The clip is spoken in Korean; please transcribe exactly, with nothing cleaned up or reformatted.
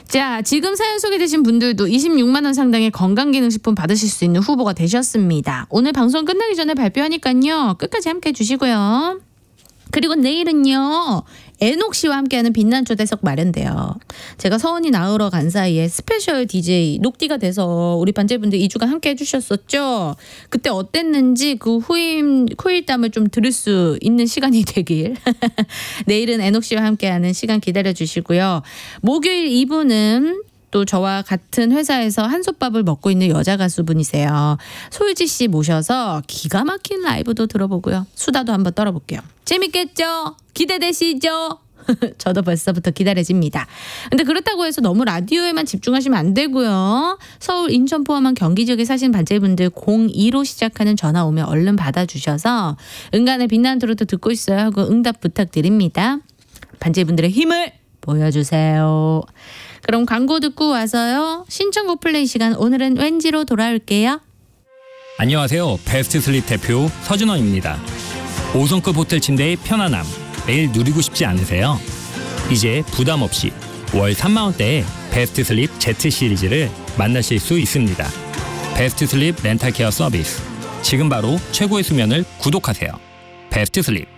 자, 지금 사연 소개되신 분들도 이십육만 원 상당의 건강기능식품 받으실 수 있는 후보가 되셨습니다. 오늘 방송 끝나기 전에 발표하니까요. 끝까지 함께해 주시고요. 그리고 내일은요. 애녹 씨와 함께하는 빛난 초대석 마련돼요. 제가 서원이 나으러 간 사이에 스페셜 디제이 녹디가 돼서 우리 반제분들 이 주간 함께 해주셨었죠. 그때 어땠는지 그 후임 후일담을 좀 들을 수 있는 시간이 되길. 내일은 애녹 씨와 함께하는 시간 기다려주시고요. 목요일 이 부는 또 저와 같은 회사에서 한솥밥을 먹고 있는 여자 가수분이세요. 소유지 씨 모셔서 기가 막힌 라이브도 들어보고요. 수다도 한번 떨어볼게요. 재밌겠죠? 기대되시죠? 저도 벌써부터 기다려집니다. 근데 그렇다고 해서 너무 라디오에만 집중하시면 안 되고요. 서울, 인천 포함한 경기 지역에 사시는 반제분들 공이로 시작하는 전화 오면 얼른 받아주셔서 은간의 빛나는 트로트 듣고 있어요 하고 응답 부탁드립니다. 반제분들의 힘을 보여주세요. 그럼 광고 듣고 와서요. 신청곡 플레이 시간 오늘은 왠지로 돌아올게요. 안녕하세요. 베스트 슬립 대표 서준원입니다. 오 성급 호텔 침대의 편안함 매일 누리고 싶지 않으세요? 이제 부담 없이 월 삼만 원대의 베스트 슬립 Z 시리즈를 만나실 수 있습니다. 베스트 슬립 렌탈 케어 서비스. 지금 바로 최고의 수면을 구독하세요. 베스트 슬립.